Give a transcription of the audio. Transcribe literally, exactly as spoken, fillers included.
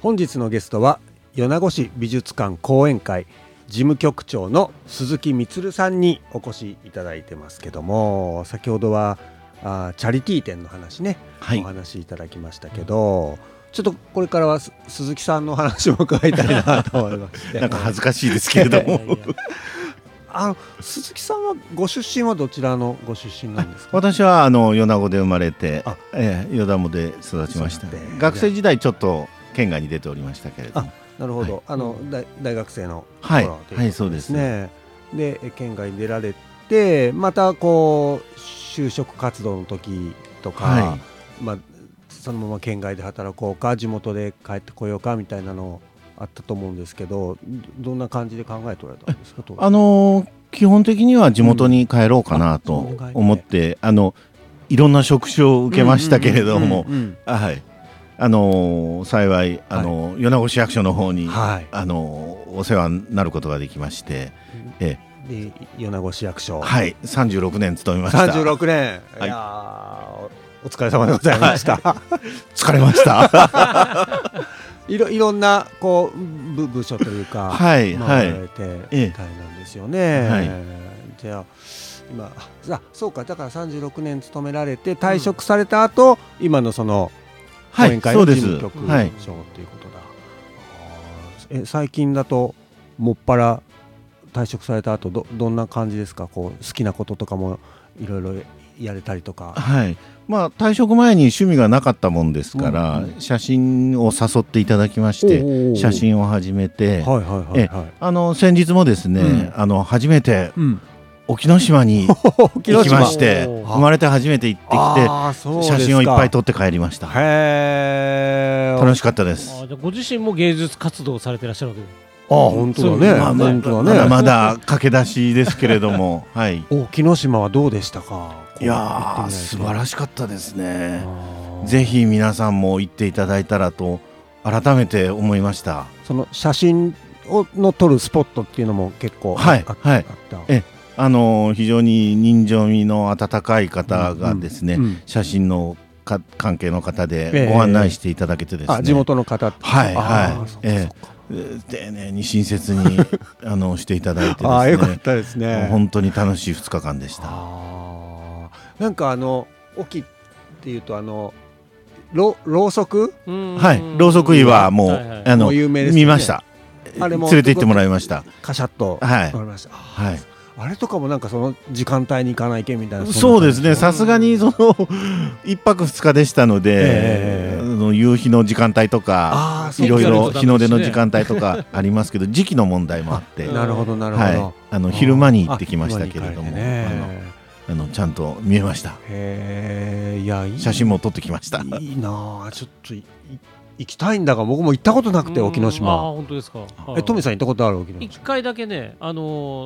本日のゲストは米子市美術館講演会事務局長の鈴木充さんにお越しいただいてますけども、先ほどはあチャリティー展の話ね、はい、お話しいただきましたけど、ちょっとこれからは鈴木さんの話も伺いたいなと思いましてなんか恥ずかしいですけれどもあの鈴木さんはご出身はどちらのご出身なんですか？ 私はあの米子で生まれて、えー、米子で育ちました。学生時代ちょっと県外に出ておりましたけれども。 あ、なるほど、はい、あの 大, 大学生の頃、 はい、はい、そうですね。 で県外に出られて、またこう就職活動の時とか、はい、まあ、そのまま県外で働こうか地元で帰ってこようかみたいなのあったと思うんですけど、どんな感じで考えておられたんですか？ あのー、基本的には地元に帰ろうかなと思って、うん、あのいろんな職種を受けましたけれども、はい、あのー、幸い、あのーはい、米子市役所の方に、はい、あのー、お世話になることができまして、うん、えで米子市役所、 はい、さんじゅうろくねん勤めました。 さんじゅうろくねん、はい、いやお疲れ様でございました、 はい、疲れましたい, ろいろんなこう 部, 部署というか、 はい回られてみたいなんですよね、はい、じゃあ今あそうか、だからさんじゅうろくねん勤められて退職された後、うん、今のその講演会の事務局長ということだ、はい、え最近だともっぱら退職された後 ど, どんな感じですか？こう好きなこととかもいろいろやれたりとか。 はい、まあ、退職前に趣味がなかったもんですから、うんうん、写真を誘っていただきまして写真を始めて、先日もですね、うん、あの初めて、うん、沖ノ島に行きまして生まれて初めて行ってきて写真をいっぱい撮って帰りました。 へー、 楽しかったです。 あ、じゃご自身も芸術活動されてらっしゃるわけです。 あ、本当だね。まあまあ、本当だね。 まだまだ駆け出しですけれども、はい。 沖ノ島はどうでしたか？ いやー、素晴らしかったですね。ぜひ皆さんも行っていただいたらと改めて思いました。 その写真をの撮るスポットっていうのも結構はい、 あ、 はい、 あった。 えあのー、非常に人情味の温かい方がですね、うんうん、写真のか関係の方でご案内していただけてですね、 えー、あ、地元の方、 はいはい、えー、丁寧に親切にあのしていただいてですね、 あ、よかったですね。 本当に楽しいふつかかんでした。 あ、なんかあの沖っていうとあのろろうそく、 はい、ろうそく湯はもう、はいはい、あのもう有名ですね、見ました。あれも連れて行ってもらいました。 カシャッと、 はい、 ました。はい、あれとかもなんかその時間帯に行かないけみたいな。 そうですね、さすがにそのいっぱくふつかでしたので、えー、の夕日の時間帯とかいろいろ日の出の時間帯とかありますけど時期の問題もあってなるほどなるほど、はい、 あの昼間に行ってきましたけれども、あのちゃんと見えました。 へー、いや、いい、 写真も撮ってきました。 いいな、ちょっとい行きたいんだが僕も行ったことなくて、沖ノ島。 あ、本当ですか。 え、トミさん行ったことある？沖ノ島。 一回だけね、あの